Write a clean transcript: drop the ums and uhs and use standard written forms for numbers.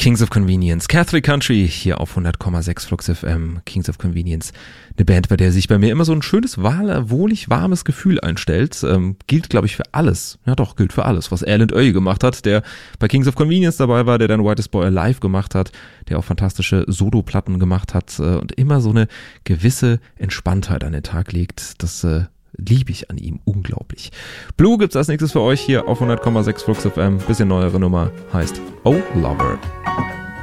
Kings of Convenience, Catholic Country, hier auf 100,6 Flux FM, Kings of Convenience. Eine Band, bei der sich bei mir immer so ein schönes, wohlig warmes Gefühl einstellt. Gilt, glaube ich, für alles. Ja doch, gilt für alles, was Alan Oey gemacht hat, der bei Kings of Convenience dabei war, der dann Whitest Boy Alive gemacht hat, der auch fantastische Solo-Platten gemacht hat und immer so eine gewisse Entspanntheit an den Tag legt. Das liebe ich an ihm unglaublich. Blue gibt's als nächstes für euch hier auf 100,6 Flux FM. Bisschen neuere Nummer, heißt Oh Lover.